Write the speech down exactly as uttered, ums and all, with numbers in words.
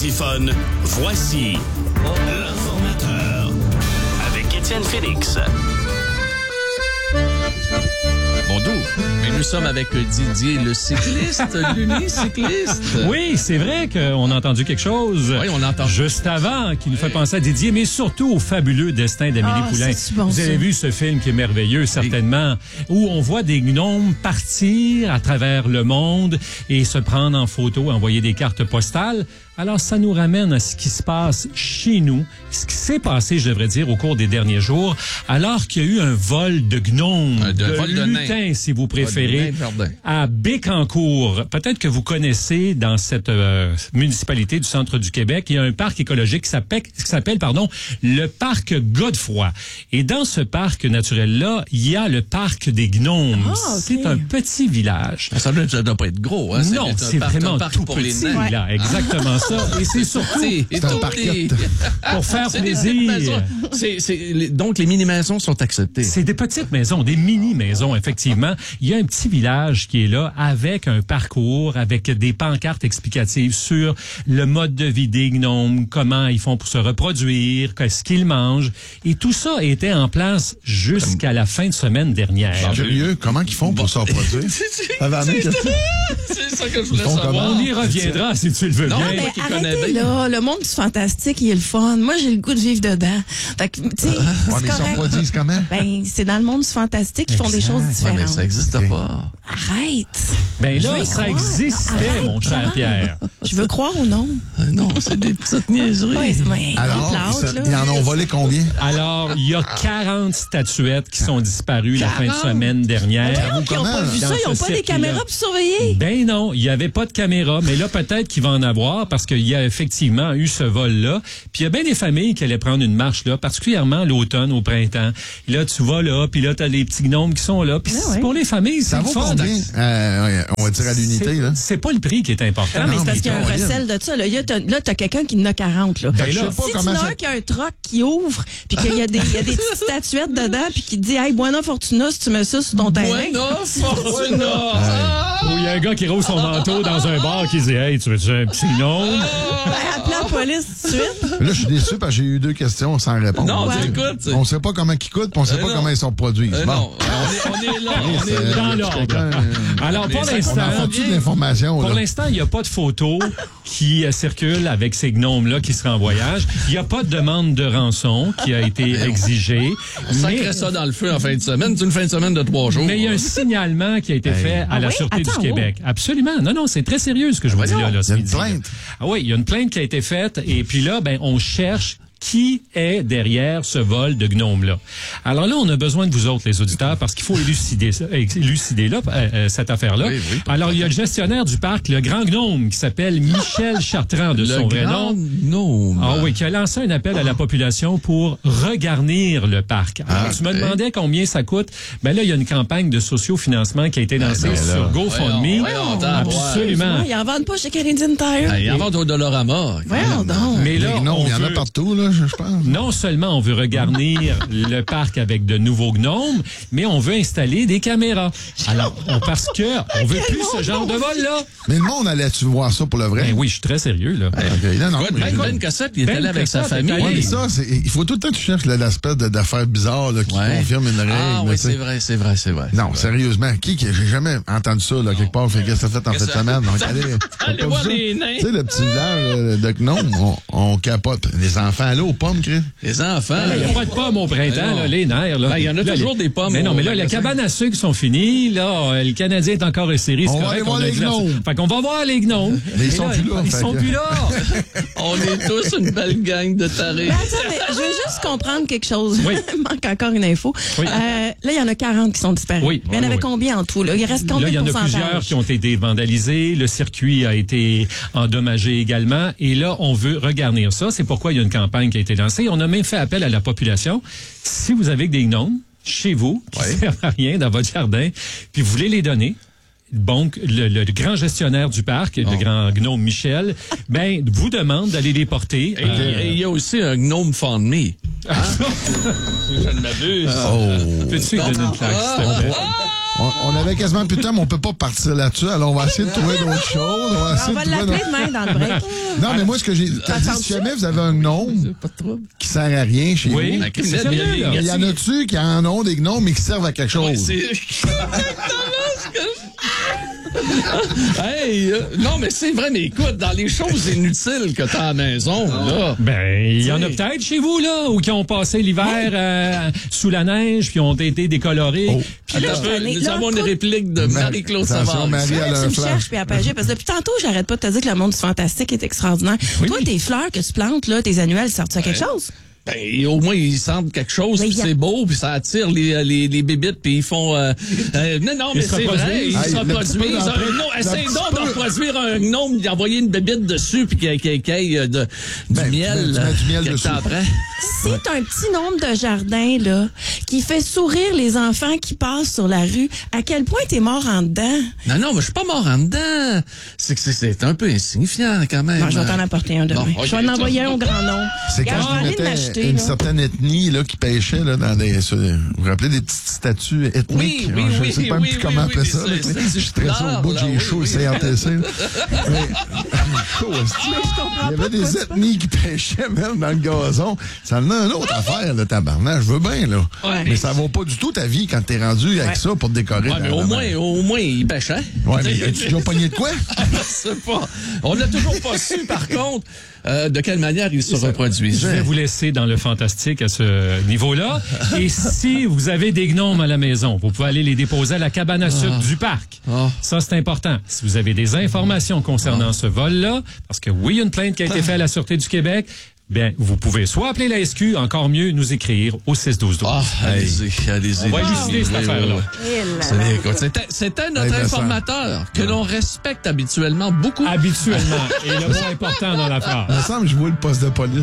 téléphone, voici l'informateur avec Étienne Félix. Bon doux, mais nous sommes avec Didier, le cycliste, l'unicycliste. Oui, c'est vrai qu'on a entendu quelque chose. Oui, on entend. Juste avant, qui nous fait penser à Didier, mais surtout au fabuleux destin d'Amélie Ah, Poulain. c'est bon, Vous avez ça. vu ce film qui est merveilleux, certainement, où on voit des gnomes partir à travers le monde et se prendre en photo, envoyer des cartes postales. Alors, ça nous ramène à ce qui se passe chez nous, ce qui s'est passé, je devrais dire, au cours des derniers jours, alors qu'il y a eu un vol de gnomes, Un de- de vol de lutins, si vous préférez, nains de jardin. à Bécancour. Peut-être que vous connaissez dans cette euh, municipalité du centre du Québec, il y a un parc écologique qui s'appelle, qui s'appelle pardon, le parc Godefroy. Et dans ce parc naturel-là, il y a le parc des gnomes. Ah, ok. C'est un petit village. Ça doit, ça doit pas être gros, hein? Non, un c'est parc- vraiment un parc tout pour les petit, nains. là, exactement ça. Et c'est surtout C'est C'est un tout parquet. petit. pour faire C'est des plaisir. petites maisons. C'est- c'est- les- donc, les mini-maisons sont acceptées. C'est des petites maisons, des mini-maisons, effectivement. Il y a un petit village qui est là avec un parcours, avec des pancartes explicatives sur le mode de vie des gnomes, comment ils font pour se reproduire, qu'est-ce qu'ils mangent. Et tout ça était en place jusqu'à la fin de semaine dernière. Curieux, comment ils font pour se reproduire? Ça va amener quelque chose? C'est ça que je voulais Ils font savoir. On y reviendra si tu le veux Non, bien. mais- Ben, Moi qui connais arrêtez bien. là, le monde du fantastique, il est le fun. Moi, j'ai le goût de vivre dedans. Fait que, tu sais, Ouais, c'est mais ils se correct. reproduisent comment? Ben, c'est dans le monde du fantastique qu'ils font des choses Ouais, différentes. mais ça n'existe pas. Arrête. Ben Je là, veux ça croire. existait, Arrête, mon cher arrête. Pierre. Je veux croire ou non? Euh, Non, c'est des petites niaiseries. Ouais, mais Alors, entre ils, l'autre, se- ils là. en ont volé combien? Alors, il y a quarante statuettes qui sont disparues la fin de quarante? semaine dernière. Voyons qu'ils n'ont pas comment? vu Dans ça, ils n'ont ce pas des circuit-là. caméras pour surveiller. Ben non, il n'y avait pas de caméra, mais là, peut-être qu'il va en avoir parce qu'il y a effectivement eu ce vol-là. Puis il y a bien des familles qui allaient prendre une marche là, particulièrement l'automne, au printemps. Là, tu vas là, puis là, tu as les petits gnomes qui sont là. Puis Ben c'est ouais. pour les familles, c'est Ça le vaut fun. combien? Euh, ouais, on va dire à l'unité, C'est- là. C'est pas le prix qui est important. Non, mais Non, c'est parce mais qu'il y a un Caroline. recel de ça. Là, Il y a- t'as- là, t'as quelqu'un qui en a quarante. Là. Ben je là, sais pas Si tu comment en as ça... un qui a un troc qui ouvre, puis qu'il y a des, il y a des petites statuettes dedans, puis qui te dit « Hey, Buena Fortuna, si tu mets ça sur ton terrain. Buena Fortuna! Ah! Où il y a un gars qui rose son manteau dans un bar qui dit « Hey, tu veux-tu un petit gnome? » Ben, appelez la police tout de suite. Là, je suis déçu parce que j'ai eu deux questions sans réponse. Non, Tu sais, écoute, c'est- On sait pas comment ils coûtent, puis on sait Euh, pas non. comment ils sont produits. Euh, Bon. non, on est, on est là, on est Euh, là. Dans y a l'ordre. quelqu'un, euh, Alors, pour Mais ça On l'instant... en fait toute l'information, Pour là. l'instant, il n'y a pas de photos qui euh, circulent avec ces gnomes-là qui seraient en voyage. Il n'y a pas de demande de rançon qui a été exigée. On Mais, sacrait ça dans le feu en fin de semaine. C'est une fin de semaine de trois jours. mais il y a un signalement qui a été fait à Ah la oui? Sûreté Attends, du Québec. Absolument. Non, non, c'est très sérieux ce que je vous dis là, là, Il y ce a une midi, là. plainte. Ah oui, il y a une plainte qui a été faite et puis là, ben, on cherche qui est derrière ce vol de gnomes-là. Alors là, on a besoin de vous autres, les auditeurs, parce qu'il faut élucider, ça- élucider là, euh, euh, cette affaire-là. Oui, oui. Alors, il y a le gestionnaire du parc, le grand gnome, qui s'appelle Michel Chartrand, de le son vrai grand nom. gnome. Ah oui, qui a lancé un appel à la population pour regarnir le parc. Alors, Ah, tu me ok. demandais combien ça coûte. Ben là, il y a une campagne de sociofinancement qui a été lancée ben là. sur GoFundMe. Voyons, voyons, attends, Absolument. Ouais, ils en vendent pas chez Canadian Tire. Ah, il en vend au Dollarama. Voyons donc. Mais là, Les gnomes, on il y en a veut- partout, là, je je pense. Non seulement on veut regarnir le parc avec de nouveaux gnomes, mais on veut installer des caméras. Alors, on- parce que on veut plus ce genre de vol-là. Mais le monde allait-tu voir ça pour le vrai? Ben oui, je suis très sérieux, là. Ok, là, non, Écoute, mais- Ben, Ben Cossette, il est Ben allé avec sa Cossette est famille. allé. Ouais, mais ça, c'est- il faut tout le temps que tu cherches là, l'aspect de- d'affaires bizarres là, qui Ouais. confirment une règle. Ah là, oui, tu sais. c'est vrai, c'est vrai, c'est vrai. Non, c'est vrai. sérieusement, qui, qui j'ai jamais entendu ça là, quelque part, fait qu'est-ce que ça fait en fin de Qu'est-ce semaine? Donc, allez, Allez pas voir vu ça? les nains. Tu sais, le petit village euh, de Gnome, on, on capote. Les enfants, là, aux pommes, Chris. Les enfants. Il n'y a pas de pommes au printemps, Ben non. là, les nerfs. Là. Ben, il y en a Là, toujours les- des pommes Mais non, au mais là, les magasin. cabanes à sucre sont finies. Là, euh, le Canadien est encore resserré. On c'est va correct, aller voir a les de la- gnomes. Fait qu'on va voir les gnomes. Mais ils Et sont plus là, Ils fait sont que- plus là. On est tous une belle gang de tarés. Mais attends, mais je veux juste comprendre quelque chose. Oui. Il manque encore une info. Oui. Euh, là, il y en a quarante qui sont disparus. Oui. Il y en Oui, avait oui. combien en tout? Là? Il reste combien Là, il y en de a pourcentage? plusieurs qui ont été vandalisés. Le circuit a été endommagé également. Et là, on veut regarnir ça. C'est pourquoi il y a une campagne qui a été lancée. On a même fait appel à la population. Si vous avez des gnomes chez vous qui Ouais. servent à rien dans votre jardin, puis vous voulez les donner, donc, le, le grand gestionnaire du parc, le grand gnome Michel, ben, vous demande d'aller les porter. Et et il y a aussi un gnome Fund Me. Hein? Si je ne m'abuse. Oh. Peux-tu lui donner une claque, s'il te plaît? On, on avait quasiment plus de temps, mais on peut pas partir là-dessus. Alors, on va essayer de trouver d'autres choses. On va, On essayer va de trouver l'appeler d'autres- demain dans le break. Non, mais moi, ce que j'ai. T'as dit, si jamais vous avez un gnome Pas de trouble. qui sert à rien chez Oui. vous. La C'est sérieux, là. Il y en a-tu qui en ont des gnomes mais qui servent à quelque chose? Ouais, c'est exactement ce que je... Hey, euh, non, mais c'est vrai, mais écoute, dans les choses inutiles que t'as à la maison, là... Ben, il y en a T'sais. peut-être chez vous, là, ou qui ont passé l'hiver euh, sous la neige, puis ont été décolorés. Oh. Puis là, Attends, je connais- nous là, avons une écoute- réplique de Marie-Claude Attention, Savard. Marie, elle a Tu un me flash. cherches puis apagé parce que depuis tantôt, j'arrête pas de te dire que le monde du fantastique est extraordinaire. Toi, tes fleurs que tu plantes, là, tes annuelles, sortent-tu à quelque chose? Ben, au moins, ils sentent quelque chose, Mais puis y a- c'est beau, puis ça attire les, les, les bébites, puis ils font... Euh, euh, non, non, mais se c'est vrai, reproduisent. ils Hey, se le petit peu reproduisent. d'après- Un gnome- le Essaye petit donc de peu- reproduire un gnome, d'envoyer une bébite dessus, puis qu'il qu'il- qu'il y ait de, du Ben, miel. tu mets du miel quelque dessus. temps après. Si t'as un petit nombre de jardins, là, qui fait sourire les enfants qui passent sur la rue, à quel point t'es mort en dedans? Non, non, mais je suis pas mort en dedans. C'est que c'est- c'est un peu insignifiant, quand même. Bon, je vais t'en apporter un demain. Bon, ok, Je vais en ça, envoyer ça un au va. grand nom. C'est quand Regarde, je je vais mettais aller l'acheter, une là. certaine ethnie là, qui pêchait là, dans des. Sur, vous vous rappelez des petites statues ethniques? Oui, oui, je oui, sais pas oui, plus oui, comment oui, appeler oui, ça. des là. statues Je suis très chaud au bout, là, j'ai oui, chaud, oui. C R T C. là. Mais, chaud, est-ce que- il y avait des ethnies qui pêchaient même dans le gazon. Ça en a une autre affaire, le tabarnak. Je veux bien, là. Ouais. Mais ça vaut pas du tout ta vie quand t'es rendu avec Ouais. ça pour te décorer. Ouais, mais dans au la moins, mer. au moins, il pêchait. Ouais, mais as-tu déjà pogné de quoi? Je sais pas. On n'a toujours pas su, par contre, euh, de quelle manière il se je reproduisait. vais vous laisser dans le fantastique à ce niveau-là. Et si vous avez des gnomes à la maison, vous pouvez aller les déposer à la cabane à sucre du parc. Ah. Ça, c'est important. Si vous avez des informations concernant ce vol-là, parce que oui, il y a une plainte qui a été faite à la Sûreté du Québec, bien, vous pouvez soit appeler la S Q, encore mieux, nous écrire au six douze douze. Ah, allez-y, allez-y. On va élucider cette Oui, oui, affaire-là. oui. Eh là C'est- là. écoute, C'était c'était notre Hey, Vincent. informateur que l'on respecte habituellement beaucoup. Habituellement. Et le mot important dans la phrase. Il me semble que je vois le poste de police